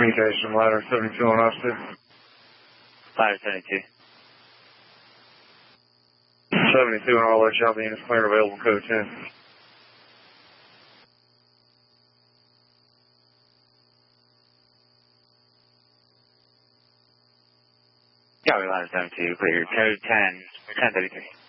Communication, ladder 72 on Austin. Ladder 72. 72 on all our shop units, clear available code 10. Copy, ladder 72, clear, code 10, 1033.